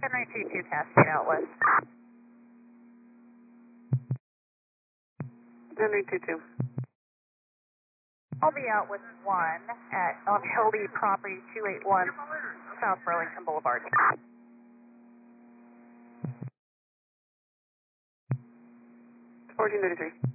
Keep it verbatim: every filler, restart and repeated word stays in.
Henry two two, Cascade out west. Henry two two. I'll be out with one at, on Hildy property two eight one, South Burlington Boulevard. fourteen thirty-three.